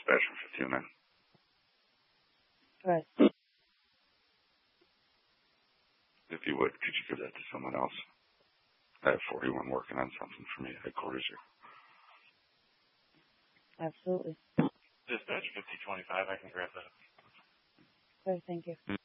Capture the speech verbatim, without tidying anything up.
dispatch from fifty oh nine. Right. If you would, could you give that to someone else? I have forty-one working on something for me at headquarters here. Absolutely. Dispatch fifty twenty-five, I can grab that. Okay, thank you.